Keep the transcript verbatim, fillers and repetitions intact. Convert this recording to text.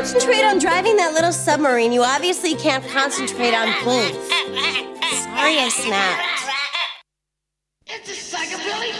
concentrate on driving that little submarine, you obviously can't concentrate on both. Sorry I snapped. It's a psychobilly